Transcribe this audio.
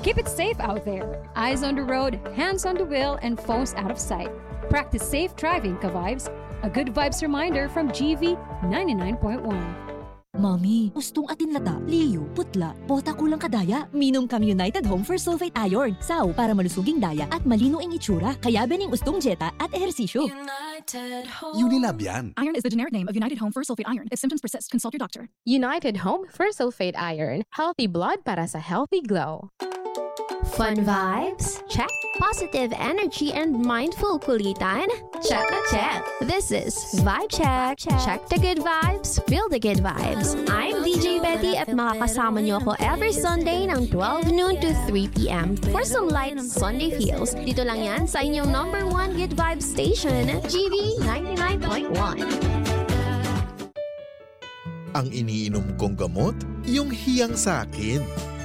Keep it safe out there. Eyes on the road, hands on the wheel, and phones out of sight. Practice safe driving, ka-vibes. A good vibes reminder from GV 99.1. Mami, ustong atin lata, liyo, putla, bota kulang kadaya. Minom kang United Home for Sulfate Iron. Saw para malusuging daya at malino ang itsura. Kaya bening ustong jeta at ehersisyo. Unilab yan. Iron is the generic name of United Home for Sulfate Iron. If symptoms persist, consult your doctor. United Home for Sulfate Iron. Healthy blood para sa healthy glow. Fun vibes? Check. Positive energy and mindful kulitan? Check na check. This is Vibe Check. Check the good vibes, feel the good vibes. I'm DJ Betty at makakasama niyo ako every Sunday ng 12 noon to 3 p.m. for some light Sunday feels. Dito lang yan sa inyong #1 good vibes station, GV 99.1. Ang iniinom kong gamot, yung hiyang sa akin.